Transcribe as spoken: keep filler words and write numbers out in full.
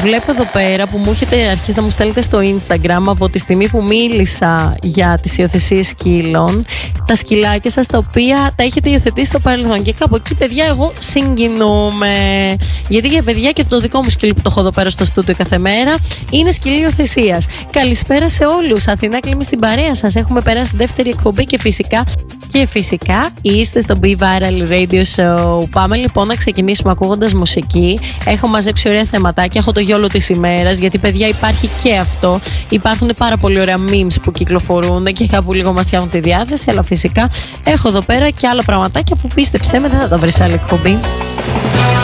βλέπω εδώ πέρα που μου έχετε αρχίσει να μου στέλνετε στο Instagram από τη στιγμή που μίλησα για τις υιοθεσίες σκύλων, τα σκυλάκια σας τα οποία τα έχετε υιοθετήσει στο παρελθόν. Και κάπου εκεί, παιδιά, εγώ συγκινούμαι. Γιατί για παιδιά και το δικό μου σκυλί που το έχω εδώ πέρα στο στούντιο κάθε μέρα είναι σκυλί υιοθεσίας. Καλησπέρα σε όλους. Αθηνά Κλήμη στην παρέα σας. Έχουμε περάσει δεύτερη εκπομπή και φυσικά. Και φυσικά είστε στο Be Viral Radio Show. Πάμε λοιπόν να ξεκινήσουμε ακούγοντας μουσική. Έχω μαζέψει ωραία θεματάκια. Έχω το γιόλο της ημέρας. Γιατί, παιδιά, υπάρχει και αυτό. Υπάρχουν πάρα πολύ ωραία memes που κυκλοφορούν και κάπου λίγο μας φτιάχνουν τη διάθεση. Αλλά φυσικά έχω εδώ πέρα και άλλα πραγματάκια που πίστεψέ με δεν θα τα βρεις άλλη εκπομπή.